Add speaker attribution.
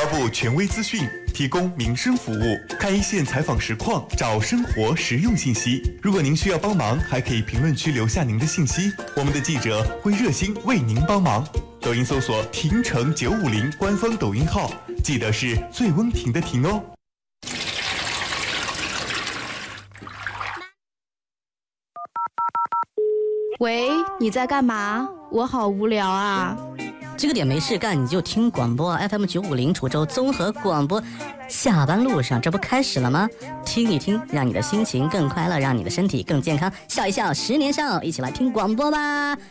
Speaker 1: 布权威资讯，提供民生服务，看一线采访实况，找生活实用信息。如果您需要帮忙，还可以评论区留下您的信息，我们的记者会热心为您帮忙。抖音搜索亭城950官方抖音号，记得是醉翁亭的亭哦。
Speaker 2: 喂，你在干嘛？我好无聊啊。
Speaker 3: 这个点没事干，你就听广播 FM 950滁州综合广播。下班路上，这不开始了吗？听一听，让你的心情更快乐，让你的身体更健康。笑一笑，10年少，一起来听广播吧。